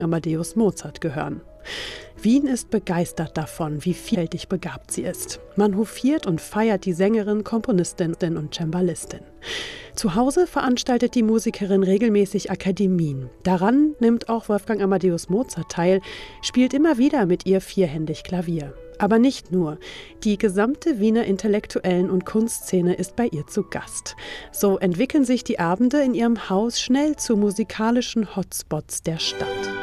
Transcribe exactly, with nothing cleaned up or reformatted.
Amadeus Mozart gehören. Wien ist begeistert davon, wie vielfältig begabt sie ist. Man hofiert und feiert die Sängerin, Komponistin und Cembalistin. Zu Hause veranstaltet die Musikerin regelmäßig Akademien. Daran nimmt auch Wolfgang Amadeus Mozart teil, spielt immer wieder mit ihr vierhändig Klavier. Aber nicht nur. Die gesamte Wiener Intellektuellen- und Kunstszene ist bei ihr zu Gast. So entwickeln sich die Abende in ihrem Haus schnell zu musikalischen Hotspots der Stadt.